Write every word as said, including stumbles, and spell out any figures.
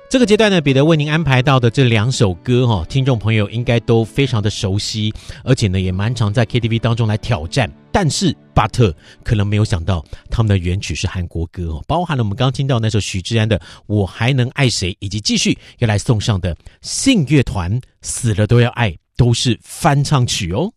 这个阶段呢，彼得为您安排到的这两首歌哈、哦，听众朋友应该都非常的熟悉，而且呢也蛮常在 K T V 当中来挑战。但是巴特可能没有想到，他们的原曲是韩国歌哦，包含了我们刚刚听到那首许志安的《我还能爱谁》，以及继续要来送上的信乐团《死了都要爱》，都是翻唱曲哦。